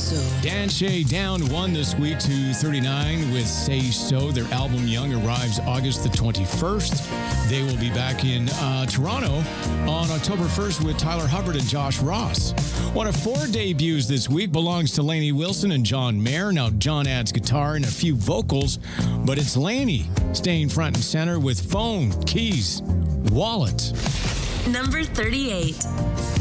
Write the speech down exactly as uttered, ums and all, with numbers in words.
Dan Shay down one this week to thirty-nine with Say So. Their album Young arrives August the twenty-first. They will be back in uh, Toronto on October first with Tyler Hubbard and Josh Ross. One of four debuts this week belongs to Lainey Wilson and John Mayer. Now, John adds guitar and a few vocals, but it's Lainey staying front and center with phone, keys, wallet. Number thirty-eight.